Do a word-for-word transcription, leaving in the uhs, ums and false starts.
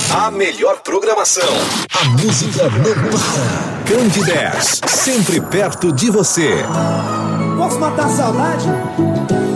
A melhor programação. A música não para. Candidez, sempre perto de você. Posso matar a saudade?